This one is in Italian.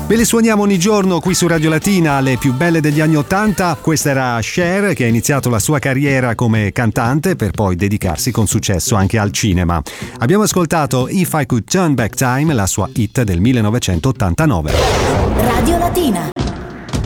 Ve le suoniamo ogni giorno qui su Radio Latina, le più belle degli anni '80. Questa era Cher, che ha iniziato la sua carriera come cantante per poi dedicarsi con successo anche al cinema. Abbiamo ascoltato If I Could Turn Back Time, la sua hit del 1989. Radio Latina.